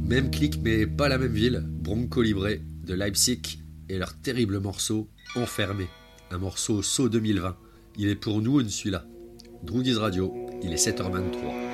Même clic mais pas la même ville, Bronco Libre de Leipzig et leur terrible morceau Enfermé, un morceau saut 2020. Il est pour nous une celui-là. Droogies Radio, il est 7h23.